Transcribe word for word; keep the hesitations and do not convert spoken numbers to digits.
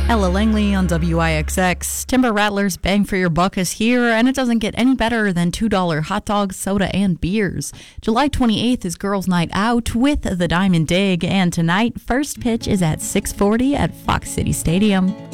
Ella Langley on W I X X. Timber Rattlers Bang for Your Buck is here, and it doesn't get any better than two dollar hot dogs, soda, and beers. July twenty-eighth is Girls' Night Out with the Diamond Dig, and tonight, first pitch is at six forty at Fox City Stadium.